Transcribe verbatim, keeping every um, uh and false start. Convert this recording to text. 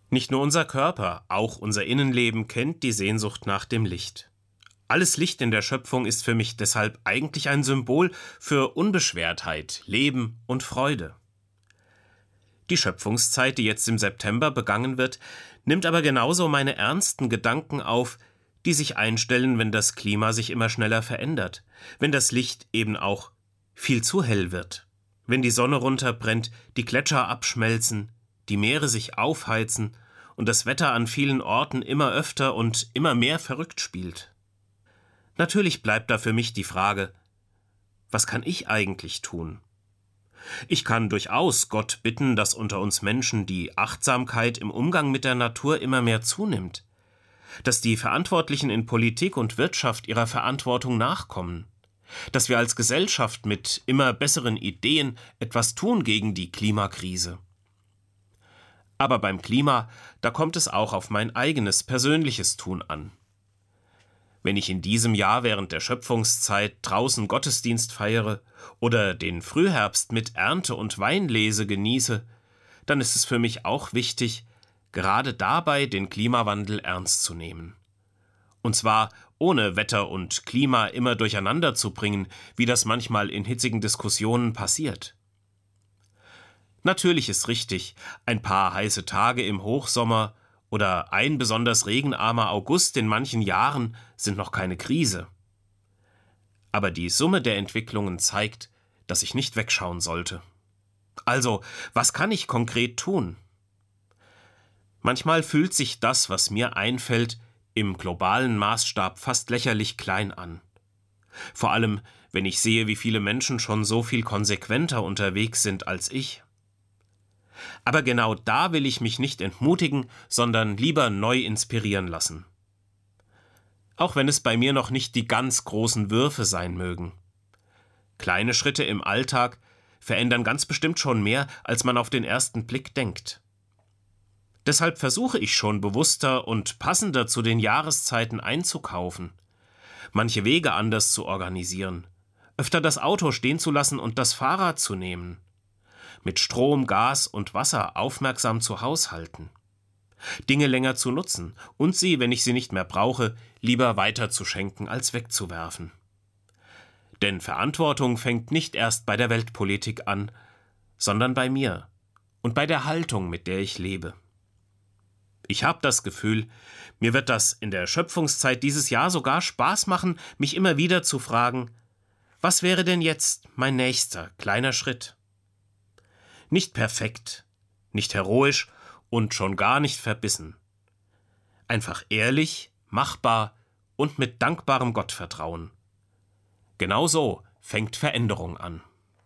Nicht nur unser Körper, auch unser Innenleben kennt die Sehnsucht nach dem Licht. Alles Licht in der Schöpfung ist für mich deshalb eigentlich ein Symbol für Unbeschwertheit, Leben und Freude. Die Schöpfungszeit, die jetzt im September begangen wird, nimmt aber genauso meine ernsten Gedanken auf, die sich einstellen, wenn das Klima sich immer schneller verändert, wenn das Licht eben auch viel zu hell wird, wenn die Sonne runterbrennt, die Gletscher abschmelzen, die Meere sich aufheizen und das Wetter an vielen Orten immer öfter und immer mehr verrückt spielt. Natürlich bleibt da für mich die Frage, was kann ich eigentlich tun? Ich kann durchaus Gott bitten, dass unter uns Menschen die Achtsamkeit im Umgang mit der Natur immer mehr zunimmt, dass die Verantwortlichen in Politik und Wirtschaft ihrer Verantwortung nachkommen, dass wir als Gesellschaft mit immer besseren Ideen etwas tun gegen die Klimakrise. Aber beim Klima, da kommt es auch auf mein eigenes persönliches Tun an. Wenn ich in diesem Jahr während der Schöpfungszeit draußen Gottesdienst feiere oder den Frühherbst mit Ernte und Weinlese genieße, dann ist es für mich auch wichtig, gerade dabei den Klimawandel ernst zu nehmen. Und zwar ohne Wetter und Klima immer durcheinander zu bringen, wie das manchmal in hitzigen Diskussionen passiert. Natürlich ist richtig, ein paar heiße Tage im Hochsommer oder ein besonders regenarmer August in manchen Jahren sind noch keine Krise. Aber die Summe der Entwicklungen zeigt, dass ich nicht wegschauen sollte. Also, was kann ich konkret tun? Manchmal fühlt sich das, was mir einfällt, im globalen Maßstab fast lächerlich klein an. Vor allem, wenn ich sehe, wie viele Menschen schon so viel konsequenter unterwegs sind als ich. Aber genau da will ich mich nicht entmutigen, sondern lieber neu inspirieren lassen. Auch wenn es bei mir noch nicht die ganz großen Würfe sein mögen. Kleine Schritte im Alltag verändern ganz bestimmt schon mehr, als man auf den ersten Blick denkt. Deshalb versuche ich schon bewusster und passender zu den Jahreszeiten einzukaufen, manche Wege anders zu organisieren, öfter das Auto stehen zu lassen und das Fahrrad zu nehmen, mit Strom, Gas und Wasser aufmerksam zu haushalten, Dinge länger zu nutzen und sie, wenn ich sie nicht mehr brauche, lieber weiterzuschenken als wegzuwerfen. Denn Verantwortung fängt nicht erst bei der Weltpolitik an, sondern bei mir und bei der Haltung, mit der ich lebe. Ich habe das Gefühl, mir wird das in der Schöpfungszeit dieses Jahr sogar Spaß machen, mich immer wieder zu fragen, was wäre denn jetzt mein nächster kleiner Schritt? Nicht perfekt, nicht heroisch und schon gar nicht verbissen. Einfach ehrlich, machbar und mit dankbarem Gottvertrauen. Genau so fängt Veränderung an.